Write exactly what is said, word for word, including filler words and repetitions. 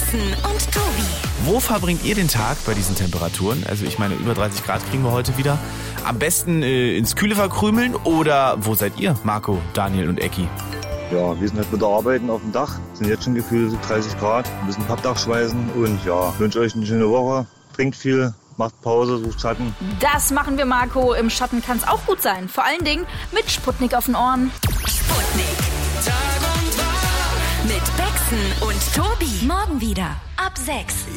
Baxen und Tobi. Wo verbringt ihr den Tag bei diesen Temperaturen? Also ich meine, über dreißig Grad kriegen wir heute wieder. Am besten äh, ins Kühle verkrümeln oder wo seid ihr, Marco, Daniel und Ecki? Ja, wir sind halt mit der Arbeiten auf dem Dach, sind jetzt schon gefühlt dreißig Grad, ein bisschen Pappdach schweißen und ja, wünsche euch eine schöne Woche, trinkt viel, macht Pause, sucht Schatten. Das machen wir, Marco. Im Schatten kann es auch gut sein. Vor allen Dingen mit Sputnik auf den Ohren. Sputnik. Tag und Tag. Mit Baxen und Tobi. Morgen wieder ab sechs.